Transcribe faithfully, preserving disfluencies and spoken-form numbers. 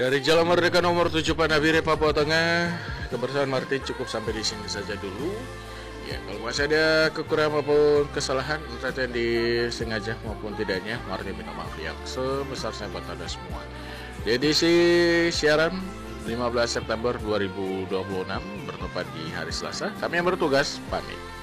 Dari Jalan Merdeka nomor tujuh Panabire, Papua Tengah, kebersamaan Martin cukup sampai di sini saja dulu. Ya, kalau masih ada kekurangan maupun kesalahan, entah itu yang disengaja maupun tidaknya, Martin minta maaf yang sebesar-besarnya buat Anda semua. Di edisi siaran lima belas September dua ribu dua puluh enam bertepat di hari Selasa, kami yang bertugas pamit.